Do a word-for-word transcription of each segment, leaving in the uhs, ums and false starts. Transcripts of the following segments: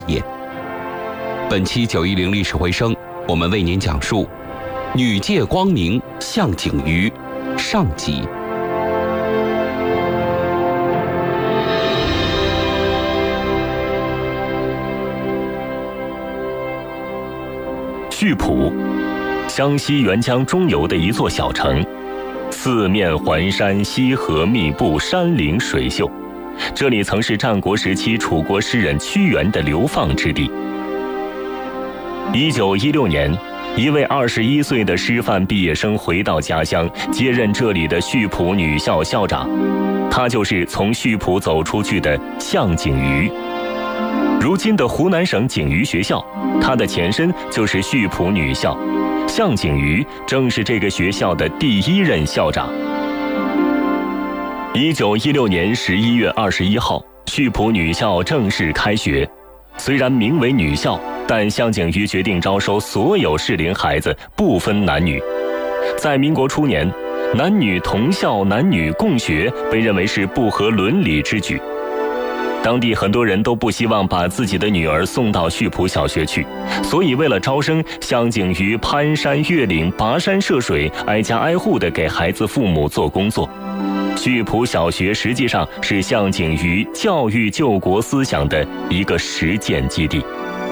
业。本期九一零历史回声，我们为您讲述女界光明向景瑜上集。 溆浦，湘西沅江中游的一座小城，四面环山，溪河密布，山林水秀。这里曾是战国时期楚国诗人屈原的流放之地。一九一六年，一位二十一岁的师范毕业生回到家乡，接任这里的溆浦女校校长。他就是从溆浦走出去的向景瑜。如今的湖南省景瑜学校，它的前身就是溆浦女校，向景瑜正是这个学校的第一任校长。一九一六年十一月二十一号，溆浦女校正式开学。虽然名为女校，但向景瑜决定招收所有适龄孩子，不分男女。在民国初年，男女同校、男女共学被认为是不合伦理之举。当地很多人都不希望把自己的女儿送到溆浦小学去，所以为了招生，向景瑜攀山越岭、跋山涉水，挨家挨户地给孩子父母做工作。溆浦小学实际上是向景瑜教育救国思想的一个实践基地。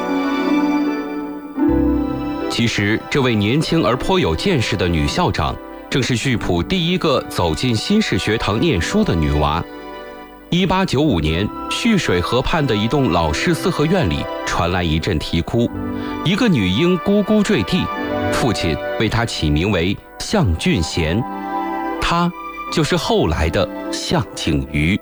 其实，这位年轻而颇有见识的女校长，正是溆浦第一个走进新式学堂念书的女娃。一八九五年，溆水河畔的一栋老式四合院里传来一阵啼哭，一个女婴咕咕坠地，父亲为她起名为向俊贤，她就是后来的向景瑜。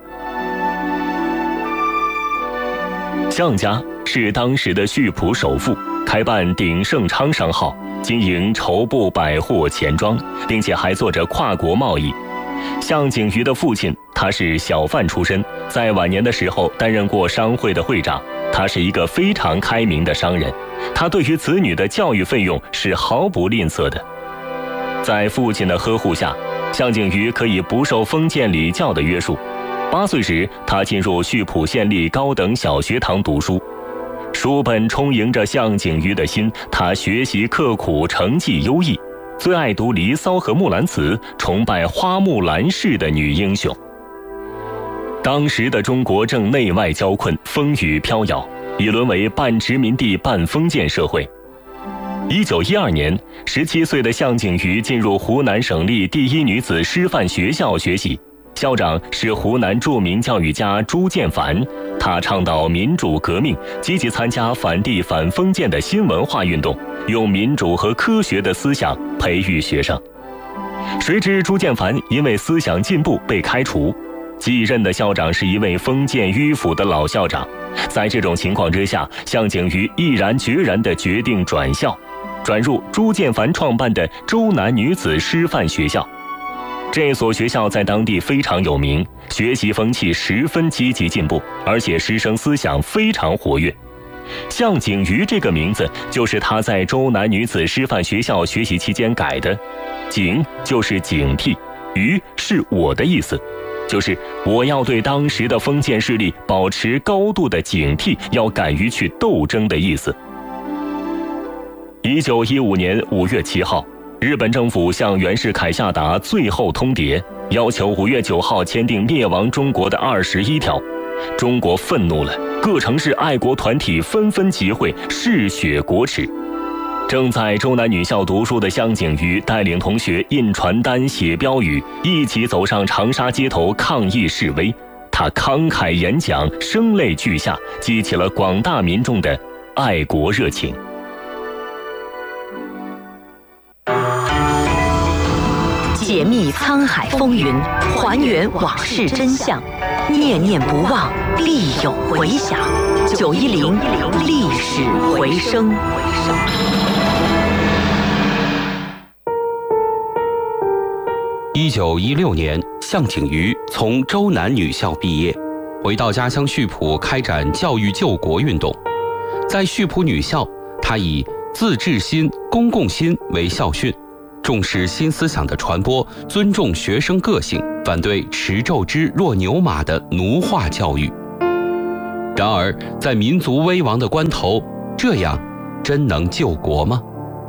向家是当时的溆浦首富，开办鼎盛昌商号，经营绸布、百货、钱庄，并且还做着跨国贸易。向景瑜的父亲，他是小贩出身，在晚年的时候担任过商会的会长。他是一个非常开明的商人，他对于子女的教育费用是毫不吝啬的。在父亲的呵护下，向景瑜可以不受封建礼教的约束。八岁时，他进入溆浦县立高等小学堂读书，书本充盈着向景瑜的心，他学习刻苦，成绩优异。最爱读《离骚》和《木兰辞》，崇拜花木兰式的女英雄。当时的中国正内外交困，风雨飘摇，已沦为半殖民地半封建社会。一九一二年，十七岁的向景瑜进入湖南省立第一女子师范学校学习，校长是湖南著名教育家朱建凡。他倡导民主革命，积极参加反帝反封建的新文化运动，用民主和科学的思想培育学生。谁知朱建凡因为思想进步被开除，继任的校长是一位封建迂腐的老校长。在这种情况之下，向景瑜毅然决然地决定转校，转入朱建凡创办的周南女子师范学校。这所学校在当地非常有名，学习风气十分积极进步，而且师生思想非常活跃。向景瑜这个名字就是他在周南女子师范学校学习期间改的，景就是警惕，瑜是我的意思，就是我要对当时的封建势力保持高度的警惕，要敢于去斗争的意思。一九一五年五月七号，日本政府向袁世凯下达最后通牒，要求五月九号签订灭亡中国的二十一条。中国愤怒了，各城市爱国团体纷纷集会，嗜血国耻。正在周南女校读书的向景瑜带领同学印传单、写标语，一起走上长沙街头抗议示威。他慷慨演讲，声泪俱下，激起了广大民众的爱国热情。 解密沧海风云，还原往事真相，念念不忘，必有回响。九一零历史回声。 一九一六年，向景瑜从周南女校毕业，回到家乡溆浦开展教育救国运动。在溆浦女校，他以自治心、公共心为校训，重视新思想的传播，尊重学生个性，反对持绉之若牛马的奴化教育。 然而，在民族危亡的关头，这样真能救国吗？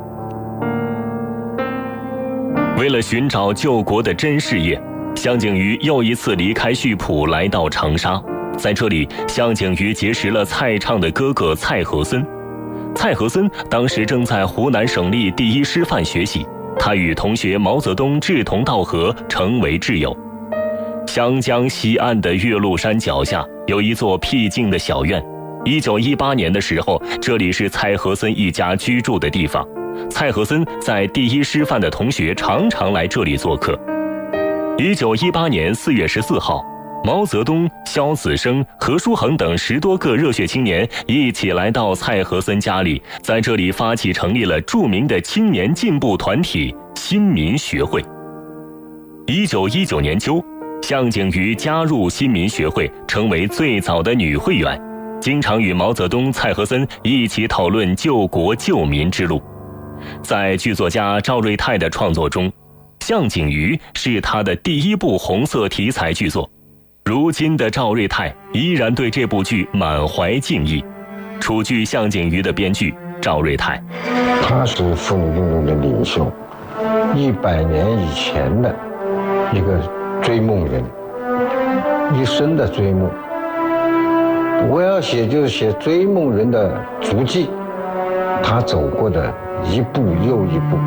为了寻找救国的真事业，项景瑜又一次离开溆浦，来到长沙。在这里，项景瑜结识了蔡畅的哥哥蔡和森。蔡和森当时正在湖南省立第一师范学习，他与同学毛泽东志同道合，成为挚友。湘江西岸的岳麓山脚下有一座僻静的小院，一九一八年的时候，这里是蔡和森一家居住的地方。蔡和森在第一师范的同学常常来这里做客。一九一八年四月十四号，毛泽东、萧子升、何书衡等十多个热血青年一起来到蔡和森家里，在这里发起成立了著名的青年进步团体新民学会。一九一九年秋，项景瑜加入新民学会，成为最早的女会员，经常与毛泽东、蔡和森一起讨论救国救民之路。在剧作家赵瑞泰的创作中，项景瑜是他的第一部红色题材剧作。如今的赵瑞泰依然对这部剧满怀敬意。楚剧项景瑜的编剧赵瑞泰， 他是妇女运动的领袖，一百年以前的一个追梦人，一生的追梦。我要写就是写追梦人的足迹，他走过的一步又一步。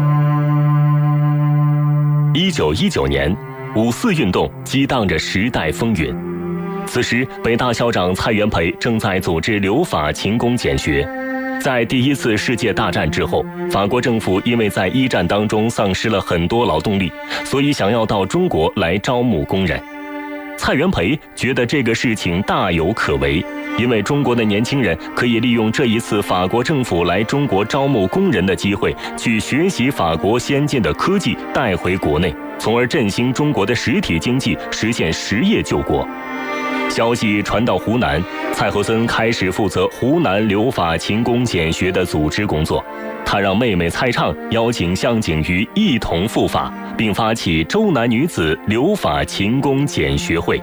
一九一九年，五四运动激荡着时代风云。此时，北大校长蔡元培正在组织留法勤工俭学。在第一次世界大战之后，法国政府因为在一战当中丧失了很多劳动力，所以想要到中国来招募工人。蔡元培觉得这个事情大有可为，因为中国的年轻人可以利用这一次法国政府来中国招募工人的机会，去学习法国先进的科技带回国内，从而振兴中国的实体经济，实现实业救国。消息传到湖南，蔡和森开始负责湖南留法勤工俭学的组织工作。他让妹妹蔡畅邀请项景瑜一同赴法，并发起周南女子留法勤工俭学会。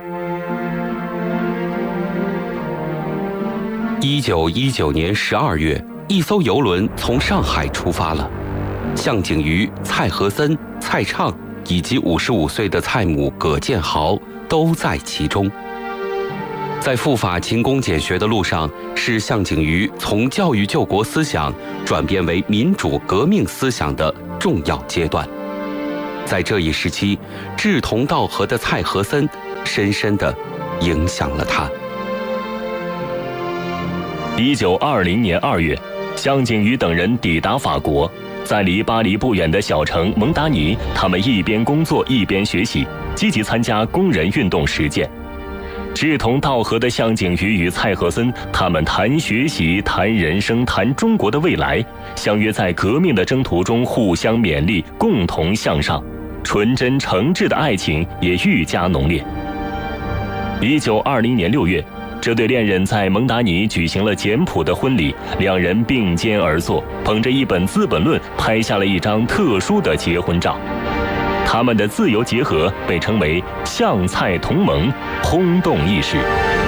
一九一九年十二月，一艘游轮从上海出发了，项景瑜、蔡和森、蔡畅以及五十五岁的蔡母葛建豪都在其中。在赴法勤工俭学的路上，是项景瑜从教育救国思想转变为民主革命思想的重要阶段。在这一时期，志同道合的蔡和森深深地影响了他。 一九二零年二月，项景瑜等人抵达法国，在离巴黎不远的小城蒙达尼，他们一边工作一边学习，积极参加工人运动实践。志同道合的项景瑜与蔡和森，他们谈学习、谈人生、谈中国的未来，相约在革命的征途中互相勉励，共同向上。纯真诚挚的爱情也愈加浓烈。一九二零年六月，这对恋人在蒙达尼举行了简朴的婚礼，两人并肩而坐，捧着一本《资本论》，拍下了一张特殊的结婚照。他们的自由结合被称为项蔡同盟，轰动一时。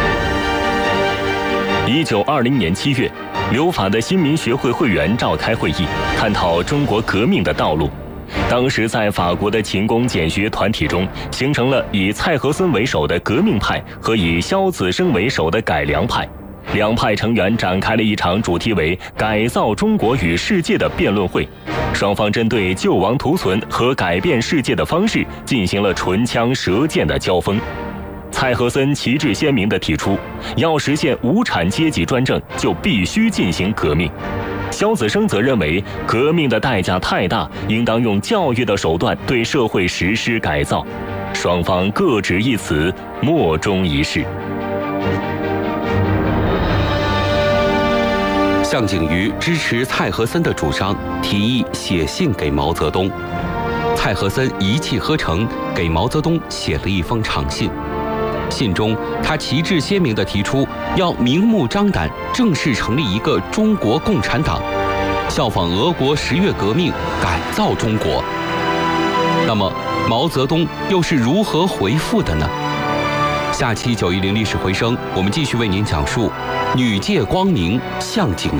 一九二零年七月，留法的新民学会会员召开会议，探讨中国革命的道路。当时在法国的勤工俭学团体中，形成了以蔡和森为首的革命派和以萧子升为首的改良派。两派成员展开了一场主题为“改造中国与世界”的辩论会，双方针对救亡图存和改变世界的方式进行了唇枪舌剑的交锋。蔡和森旗帜鲜明地提出，要实现无产阶级专政，就必须进行革命。萧子升则认为，革命的代价太大，应当用教育的手段对社会实施改造。双方各执一词，莫衷一是。 项景瑜支持蔡和森的主张，提议写信给毛泽东。蔡和森一气呵成，给毛泽东写了一封长信。信中，他旗帜鲜明地提出要明目张胆正式成立一个中国共产党，效仿俄国十月革命，改造中国。那么，毛泽东又是如何回复的呢？下期九一零历史回声，我们继续为您讲述女界光明向景